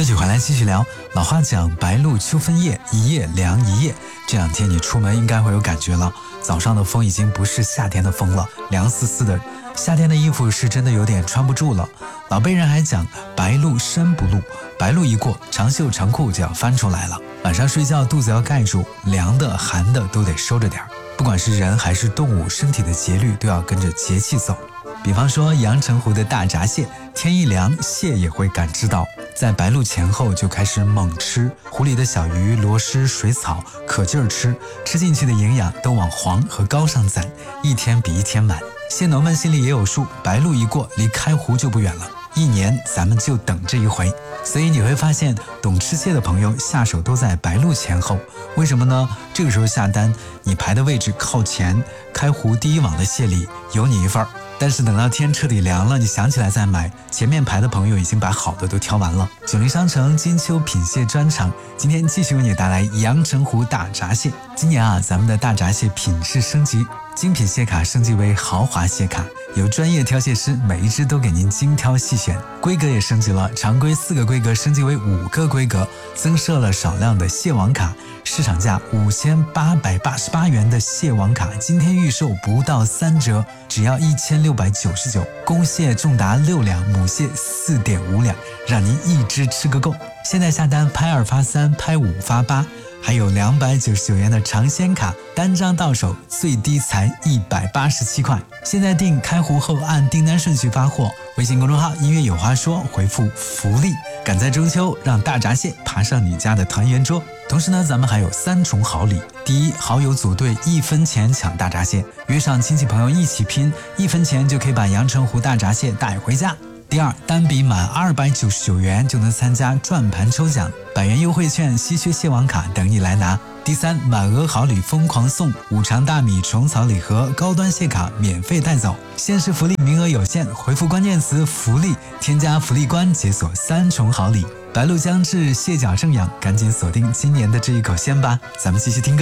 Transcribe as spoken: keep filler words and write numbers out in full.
歌曲回来继续聊。老话讲白露秋分夜，一夜凉一夜。这两天你出门应该会有感觉了，早上的风已经不是夏天的风了，凉丝丝的。夏天的衣服是真的有点穿不住了。老辈人还讲白露身不露，白露一过，长袖长裤就要翻出来了。晚上睡觉肚子要盖住，凉的寒的都得收着点。不管是人还是动物，身体的节律都要跟着节气走。比方说阳澄湖的大闸蟹，天一凉，蟹也会感知到，在白露前后就开始猛吃，湖里的小鱼、螺蛳、水草可劲儿吃，吃进去的营养都往黄和高上攒，一天比一天满。蟹农们心里也有数，白露一过，离开湖就不远了，一年咱们就等这一回。所以你会发现，懂吃蟹的朋友下手都在白露前后。为什么呢？这个时候下单，你排的位置靠前，开湖第一网的蟹里有你一份儿。但是等到天彻底凉了，你想起来再买，前面排的朋友已经把好的都挑完了。九零商城金秋品蟹专场，今天继续为你带来阳澄湖大闸蟹。今年啊，咱们的大闸蟹品质升级，精品蟹卡升级为豪华蟹卡，有专业挑蟹师，每一只都给您精挑细选。规格也升级了，常规四个规格升级为五个规格，增设了少量的蟹王卡，市场价五千八百八十八元的蟹王卡，今天预售不到三折，只要一千六百九十九。公蟹重达六两，母蟹四点五两，让您一只吃个够。现在下单拍二发三，拍五发八。还有两百九十九元的尝鲜卡，单张到手最低才一百八十七块。现在订开湖后按订单顺序发货，微信公众号音乐有话说，回复福利，赶在中秋让大闸蟹爬上你家的团圆桌。同时呢，咱们还有三重好礼。第一，好友组队一分钱抢大闸蟹，约上亲戚朋友一起拼，一分钱就可以把阳澄湖大闸蟹带回家。第二，单笔满二百九十九元就能参加转盘抽奖，百元优惠券、稀缺蟹王卡等你来拿。第三，满额好礼疯狂送，五常大米虫草礼盒、高端蟹卡免费带走。限时福利，名额有限，回复关键词福利，添加福利官解锁三重好礼。白露将至，蟹脚正养，赶紧锁定今年的这一口鲜吧。咱们继续听歌。